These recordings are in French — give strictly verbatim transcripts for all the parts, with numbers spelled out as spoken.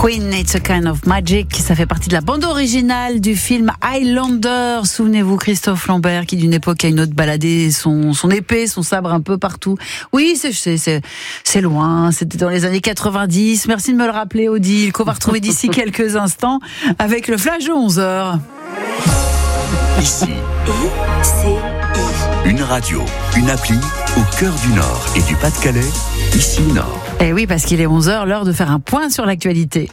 Queen, It's a Kind of Magic, ça fait partie de la bande originale du film Highlander. Souvenez-vous, Christophe Lambert qui d'une époque à une autre baladait son, son épée, son sabre un peu partout. Oui, c'est, c'est, c'est, c'est loin, c'était dans les années quatre-vingt-dix. Merci de me le rappeler, Odile, qu'on va retrouver d'ici quelques instants avec le flash de onze heures. Ici, I C I. Une radio, une appli au cœur du Nord et du Pas-de-Calais, ici Nord. Eh oui, parce qu'il est onze heures, l'heure de faire un point sur l'actualité.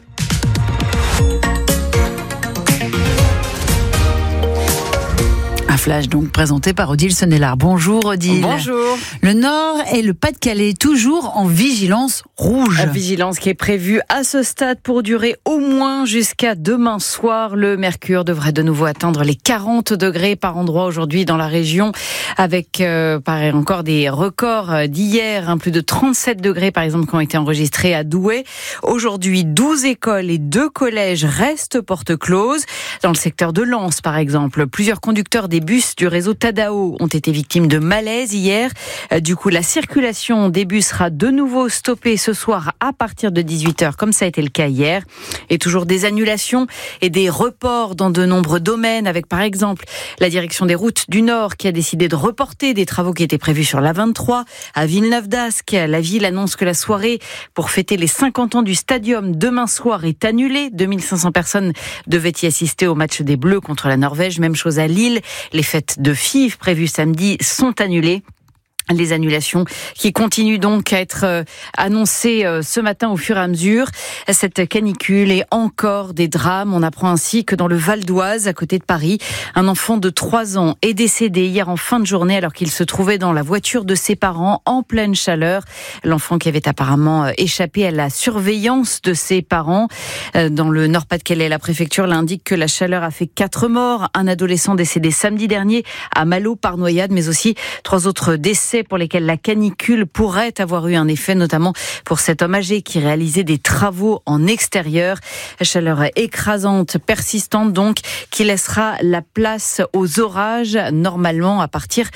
Un flash donc présenté par Odile Sonnellard. Bonjour Odile. Bonjour. Le Nord et le Pas-de-Calais toujours en vigilance rouge. La vigilance qui est prévue à ce stade pour durer au moins jusqu'à demain soir. Le mercure devrait de nouveau atteindre les quarante degrés par endroit aujourd'hui dans la région, avec euh, pareil, encore des records d'hier, hein, plus de trente-sept degrés par exemple qui ont été enregistrés à Douai. Aujourd'hui, douze écoles et deux collèges restent porte close. Dans le secteur de Lens par exemple, plusieurs conducteurs des bus du réseau Tadao ont été victimes de malaise hier. Du coup, la circulation des bus sera de nouveau stoppée ce soir à partir de dix-huit heures, comme ça a été le cas hier. Et toujours des annulations et des reports dans de nombreux domaines, avec par exemple la direction des routes du Nord qui a décidé de reporter des travaux qui étaient prévus sur l'A vingt-trois. À Villeneuve-d'Ascq, la ville annonce que la soirée pour fêter les cinquante ans du stadium demain soir est annulée. deux mille cinq cents personnes devaient y assister au match des Bleus contre la Norvège. Même chose à Lille. Les fêtes de F I V prévues samedi sont annulées. Les annulations qui continuent donc à être annoncées ce matin au fur et à mesure. Cette canicule et encore des drames. On apprend ainsi que dans le Val d'Oise, à côté de Paris, un enfant de trois ans est décédé hier en fin de journée alors qu'il se trouvait dans la voiture de ses parents en pleine chaleur. L'enfant qui avait apparemment échappé à la surveillance de ses parents. Dans le Nord-Pas-de-Calais, la préfecture l'indique que la chaleur a fait quatre morts. Un adolescent décédé samedi dernier à Malo par noyade, mais aussi trois autres décès pour lesquels la canicule pourrait avoir eu un effet, notamment pour cet homme âgé qui réalisait des travaux en extérieur. Chaleur écrasante, persistante donc, qui laissera la place aux orages, normalement à partir